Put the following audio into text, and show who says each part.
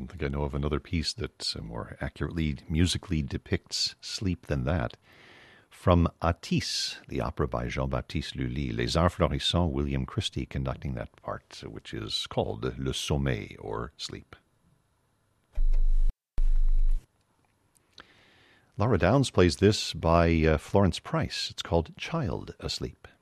Speaker 1: don't think I know of another piece that more accurately musically depicts sleep than that. From Atis, the opera by Jean-Baptiste Lully, Les Arts Florissants, William Christie conducting that part, which is called Le Sommeil, or Sleep. Laura Downs plays this by Florence Price. It's called Child Asleep.